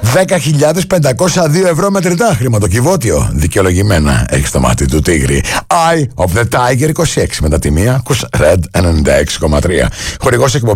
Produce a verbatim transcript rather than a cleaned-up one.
δέκα χιλιάδες πεντακόσια δύο ευρώ μετρητά χρηματοκιβώτιο. Δικαιολογημένα έχει το μάτι του τίγρη. Eye of the Tiger είκοσι έξι με τα τιμία. Red ενενήντα έξι κόμμα τρία. Χορηγός εκπομπής